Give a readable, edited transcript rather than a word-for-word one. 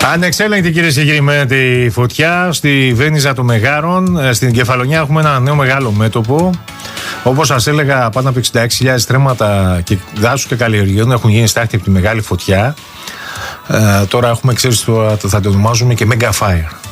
Ανεξέλεγκτη, κυρίες και κύριοι, με τη φωτιά στη Βένιζα των Μεγάρων. Στην Κεφαλονιά έχουμε ένα νέο μεγάλο μέτωπο. Όπως σας έλεγα, πάνω από 66.000 στρέμματα και δάσους και καλλιεργειών έχουν γίνει στάχτη από τη μεγάλη φωτιά. Τώρα έχουμε, ξέρεις, θα το ονομάζουμε και Mega Fire.